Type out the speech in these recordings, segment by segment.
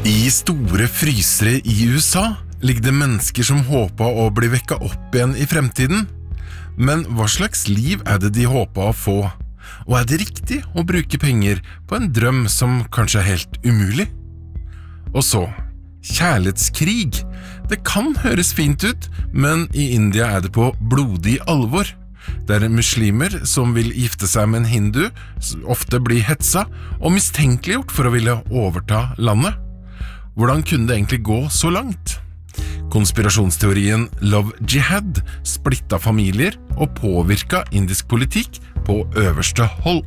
I store frysere i USA ligger det mennesker som håper å bli vekket opp igjen i fremtiden. Men hva slags liv det de håper å få? Og det riktig å bruke penger på en drøm som kanskje helt umulig? Og så, kjærlighetskrig. Det kan høres fint ut, men i India det på blodig alvor. Der muslimer som vil gifte seg med en hindu ofte blir hetsa og mistenkeliggjort for å ville overta landet. Hvordan kunne det egentlig gå så langt? Konspirasjonsteorien Love Jihad splittet familier og påvirket indisk politikk på øverste hold.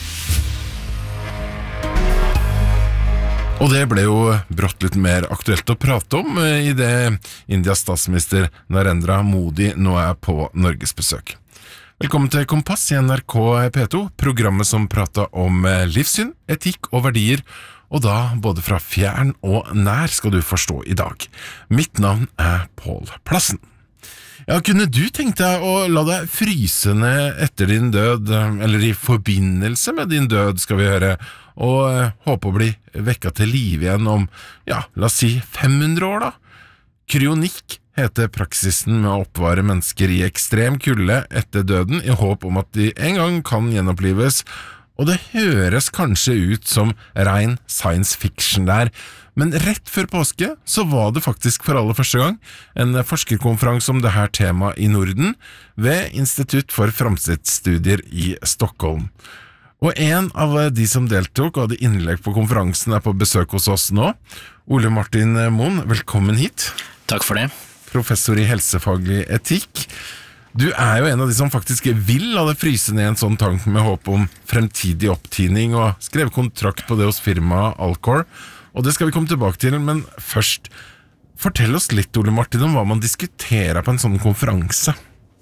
Og det ble jo brått litt mer aktuelt å prate om i det Indias statsminister Narendra Modi nå på Norges besøk. Velkommen til Kompass i NRK P2, programmet som prater om livssyn, etikk og verdier, og da både fra fjern og nær skal du forstå i dag. Mitt navn Pål Plassen. Ja, kunne du tenkt deg å la deg fryse ned etter din død, eller i forbindelse med din død skal vi høre, og håpe å bli vekket til liv igjen om, ja, la oss si 500 år da? Kryonikk heter praksisen med å oppvare mennesker i ekstrem kulde etter døden i håp om at de en gang kan gjenopplives, og det høres kanskje ut som ren science fiction der, men rett før påske så var det faktisk for aller første gang en forskerkonferanse om dette temaet i Norden ved Institutt for Framtidsstudier i Stockholm. Og en av de som deltok og hadde innlegg på konferansen på besøk hos oss nå. Ole Martin Moen, velkommen hit. Takk for det. Professor i helsefaglig etikk. Du jo en av de som faktisk vil la det fryse ned en sånn tank med håp om fremtidig opptining og skrev kontrakt på det hos firmaet Alcor. Og det skal vi komme tilbake til, men først, fortell oss litt, Ole Martin, om hva man diskuterer på en sånn konferanse.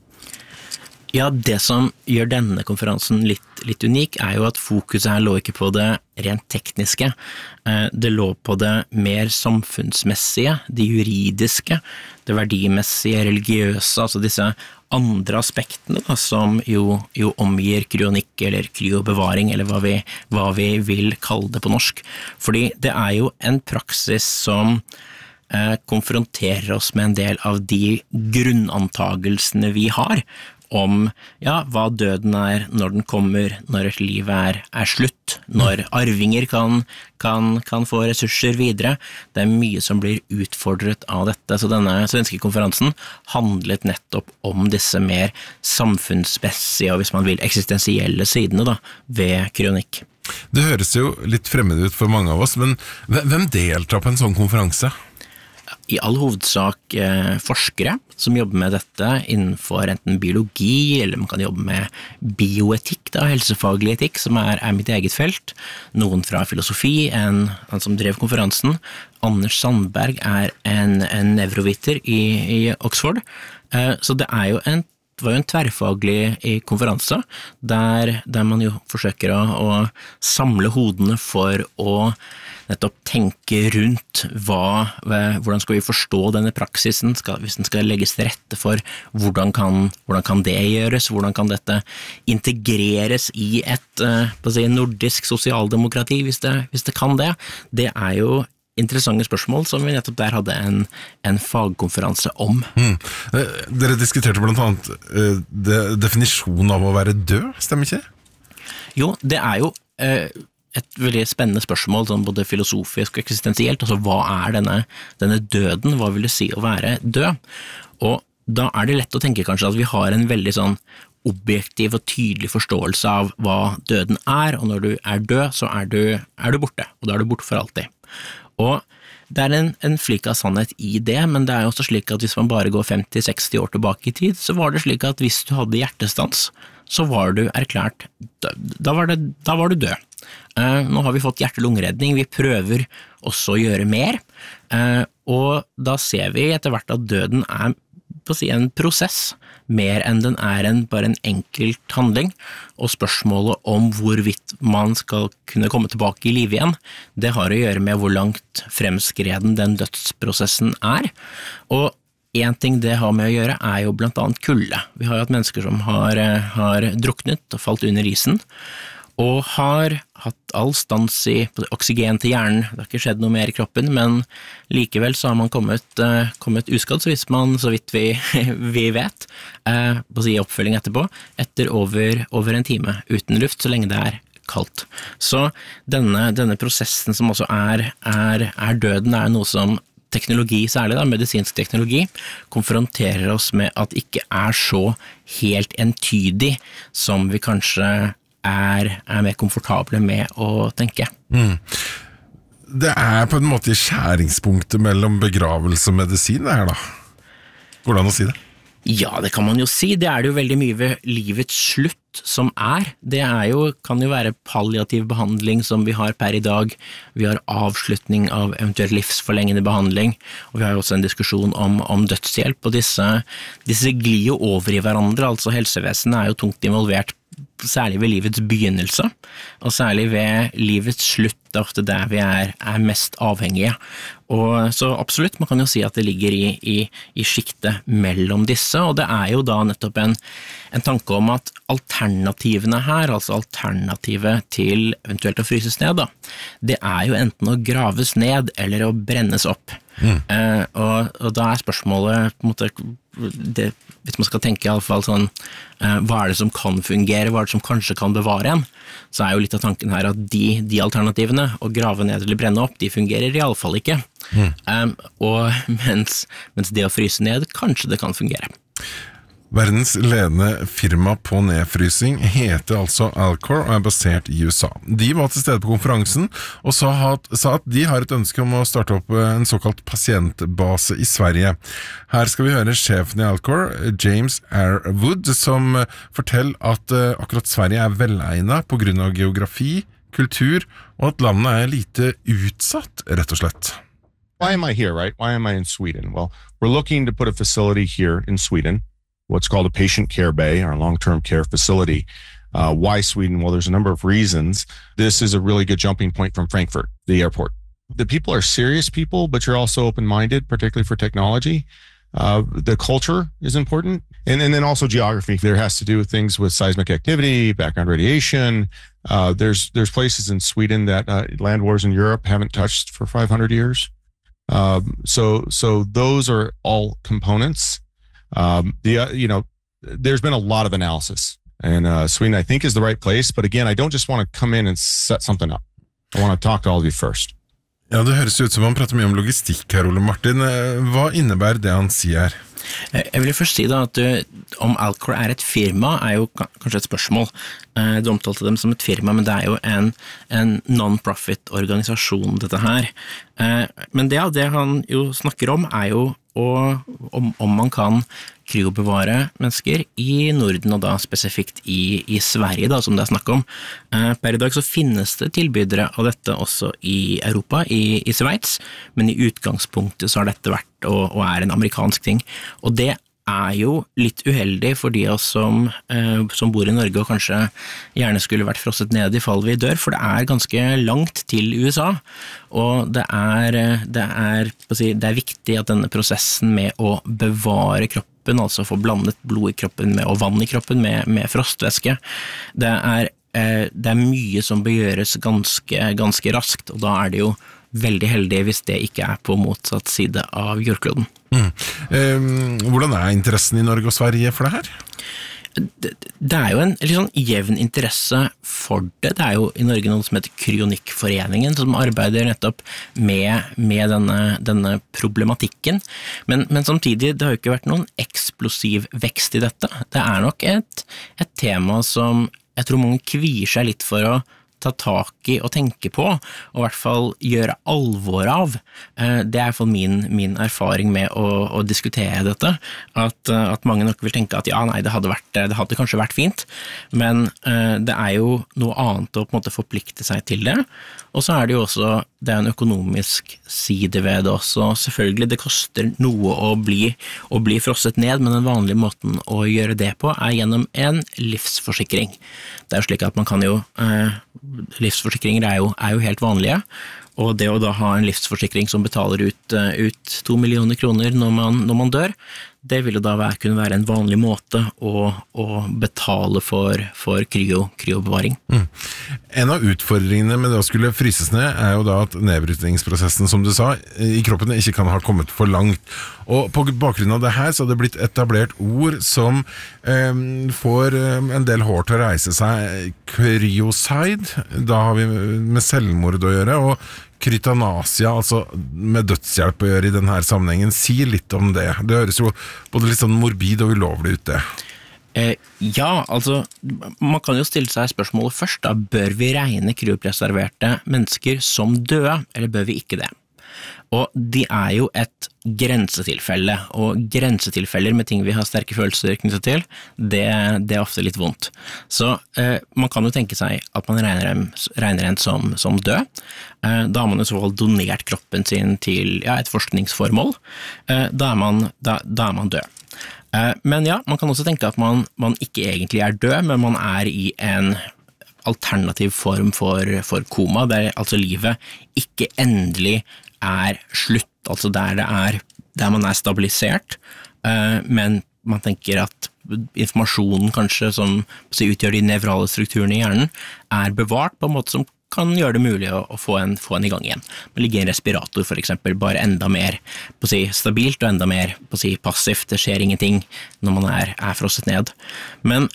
Ja, det som gjør denne konferansen litt unik jo at fokuset her lå ikke på det rent tekniske. Det lå på det mer samfunnsmessige, det juridiske, det verdimessige, religiøse, altså disse andre aspektene da, som jo omgir kryonikk eller kryobevaring, eller hva vi vil kalle det på norsk. Fordi det jo en praksis som konfronterer oss med en del av de grunnantagelsene vi har om hva døden når den kommer, når et liv slutt, når arvinger kan få ressurser videre. Det mye som blir utfordret av dette, så denne svenske konferansen handlet nettopp om disse mer samfunnsmessige og hvis man vil eksistensielle sidene da, ved kryonikk. Det høres jo litt fremmed ut for mange av oss, men hvem deltar på en sånn konferanse? I all hovedsak forskere som jobber med dette innenfor enten biologi, eller man kan jobbe med bioetikk, da, helsefaglig etikk, som mitt eget felt. Noen fra filosofi, han som drev konferansen. Anders Sandberg en nevroviter i Oxford. Så det var jo en tverrfaglig konferanse, der man jo forsøker å samle hodene for å nettopp tenke rundt hvordan skal vi forstå denne praksisen, hvis den skal legges til rette for hvordan kan det gjøres, hvordan kan dette integreres i et nordisk sosialdemokrati, hvis det kan det. Det jo interessante spørsmål som vi nettopp der hadde en fagkonferanse om. Dere diskuterte blant annet definisjonen av å være død, stemmer ikke? Jo, det jo et veldig spennende spørsmål, sånn både filosofisk og eksistensielt, altså hva denne døden, hva vil det si å være død? Og da det lett å tenke kanskje at vi har en veldig sånn objektiv og tydelig forståelse av hva døden og når du død, så du borte, og da du borte for alltid. Og det en flik av sannhet i det, men det jo også slik at hvis man bare går 50-60 år tilbake i tid, så var det slik at hvis du hadde hjertestans, så var du erklært død. Da var du død. Nå har vi fått hjerte-lungeredning, vi prøver også å gjøre mer, og da ser vi etter hvert at døden en prosess, mer enn den bare en enkelt handling, og spørsmålet om hvorvidt man skal kunne komme tilbake i liv igjen, det har å gjøre med hvor langt fremskreden den dødsprosessen og en ting det har med å gjøre jo blant annet kulde. Vi har jo hatt mennesker som har druknet og falt under isen, og har hatt all stans i oksygen til hjernen. Det har ikke skjedd noe mer i kroppen, men likevel så har man kommet uskadd, så vidt vi vet, på å si oppfølging etterpå, etter over en time uten luft, så lenge det er kaldt. Så denne prosessen som også er døden, er noe som teknologi, særlig da, medisinsk teknologi, konfronterer oss med at det ikke er så helt entydig som vi kanskje er mer komfortable med å tenke. Det er på en måte i skjæringspunktet mellom begravelse og medisin, det her da. Går det an å si det? Ja, det kan man jo si. Det er det jo veldig mye ved livets slutt som er. Det kan jo være palliativ behandling som vi har per i dag. Vi har avslutning av eventuelt livsforlengende behandling, og vi har jo også en diskusjon om dødshjelp, og disse glir jo over i hverandre, altså helsevesenet er jo tungt involvert, særlig ved livets begynnelse, og særlig ved livets slutt, det er ofte der vi er mest avhengige. Og så absolutt, man kan jo si at det ligger i skiktet mellom disse, og det er jo da nettopp en tanke om at alternativene her, altså alternativet til eventuelt å fryses ned, da, det er jo enten å graves ned eller å brennes opp. Og da er spørsmålet på en måte hvis man skal tenke i alle fall sånn, hva er det som kan fungere, hva er det som kanskje kan bevare en, så er jo litt av tanken her at de alternativene, å grave ned eller brenne opp, de fungerer i alle fall ikke. Og mens det å fryse ned, kanskje det kan fungere. Verdens ledende firma på nedfrysing heter altså Alcor og er basert i USA. De var til stede på konferansen og sa at de har et ønske om å starte opp en såkalt pasientbase i Sverige. Her skal vi høre sjefen i Alcor, James R. Wood, som forteller at akkurat Sverige er velegnet på grunn av geografi, kultur, og at landet er lite utsatt, rett og slett. Why am I here, right? Why am I in Sweden? Well, we're looking to put a facility here in Sweden, what's called a patient care bay, our long-term care facility. Why Sweden? Well, there's a number of reasons. This is a really good jumping point from Frankfurt, the airport. The people are serious people, but you're also open-minded, particularly for technology. The culture is important. And then also geography. There has to do with things with seismic activity, background radiation. There's places in Sweden that land wars in Europe haven't touched for 500 years. So those are all components. There's been a lot of analysis, and Sweden, I think, is the right place. But again, I don't just want to come in and set something up. I want to talk to all of you first. Ja, det høres ut som han prater mye om logistikk her, Ole Martin. Hva innebærer det han sier? Jeg vil først si da at om Alcor er et firma er jo kanskje et spørsmål. Du omtalte dem som et firma, men det er jo en non-profit organisasjon dette her. Men det han jo snakker om er jo om man kan kryobevare mennesker i Norden, og da spesifikt i Sverige da, som det er snakk om. Per i dag så finnes det tilbydere av dette også i Europa, i Sveits, men i utgangspunktet så har dette vært og er en amerikansk ting. Og det er jo litt uheldig for de av oss som bor i Norge og kanskje gjerne skulle vært frosset ned i fall vi dør, for det er ganske langt til USA, og det er viktig at denne prosessen med å bevare kroppen, altså få blandet blod i kroppen og vann i kroppen med frostvæske, det er mye som bør gjøres ganske raskt, og da er det jo veldig heldig hvis det ikke er på motsatt side av jordkloden. Hvordan er interessen i Norge og Sverige for det her? Det er jo en litt sånn jevn interesse for det. Det er jo i Norge noe som heter Kryonikkforeningen, som arbeider nettopp med denne problematikken. Men samtidig, det har jo ikke vært noen eksplosiv vekst i dette. Det er nok et tema som jeg tror mange kvier seg litt for å ta tak i og tenke på, og i hvert fall gjøre alvor av. Det er i hvert fall min erfaring med å diskutere dette, at mange nok vil tenke at ja, nei, det hadde kanskje vært fint, men det er jo noe annet å på en måte forplikte seg til det, og så er det jo også, det er en økonomisk side ved det også. Selvfølgelig, det koster noe å bli frosset ned, men den vanlige måten å gjøre det på er gjennom en livsforsikring. Det er jo slik at man kan jo livsforsikringer er jo helt vanlige, og det å da ha en livsforsikring som betaler ut 2 millioner kroner når man dør, det vil jo da kunne være en vanlig måte å betale for kryobevaring. En av utfordringene med det å skulle fryses ned jo da at nedbrytningsprosessen, som du sa, i kroppen ikke kan ha kommet for langt. Og på bakgrunn av det her så har det blitt etablert ord som får en del hår til å reise seg. Cryocide, da har vi med selvmord å gjøre, og krytanasia, altså med dødshjelp å gjøre i denne sammenhengen. Si litt om det. Det høres jo både litt sånn morbid og ulovlig ut det. Ja, altså, man kan jo stille seg spørsmålet først da, bør vi regne kryopreserverte mennesker som døde, eller bør vi ikke det? Og de jo et grensetilfelle, og grensetilfeller med ting vi har sterke følelser knyttet til, det ofte litt vondt. Så man kan jo tenke seg at man regner en som død. Da har man i så fall donert kroppen sin til et forskningsformål. Da man død. Men ja, man kan også tenke at man ikke egentlig død, men man i en alternativ form for koma, der altså livet ikke endelig slutt, altså der man stabilisert, men man tenker at informasjonen kanskje som utgjør de nevrale strukturene i hjernen bevart på en måte som kan gjøre det mulig å få en i gang igjen. Man ligger i en respirator for eksempel, bare enda mer stabilt og enda mer passivt, det skjer ingenting når man frosset ned. Men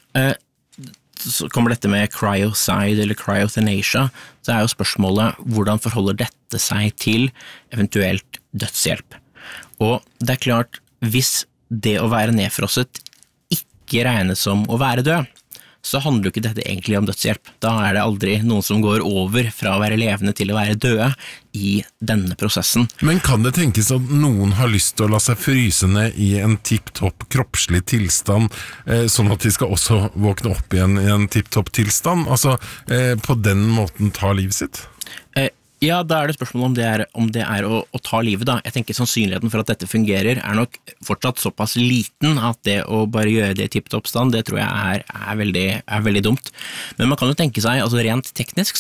så kommer dette med cryocide eller cryothanasia, så jo spørsmålet hvordan forholder dette seg til eventuelt dødshjelp. Og det klart, hvis det å være nedfrosset ikke regnes som å være død, så handler jo ikke dette egentlig om dødshjelp. Da det aldri noen som går over fra å være levende til å være døde i denne prosessen. Men kan det tenkes at noen har lyst til å la seg fryse ned i en tipp-topp kroppslig tilstand, sånn at de skal også våkne opp igjen i en tipp-topp tilstand? Altså, på den måten ta livet sitt? Ja, da det spørsmålet om det å ta livet da. Jeg tenker sannsynligheten for at dette fungerer nok fortsatt såpass liten at det å bare gjøre det i tipp-topp stand, det tror jeg veldig dumt. Men man kan jo tenke seg, altså rent teknisk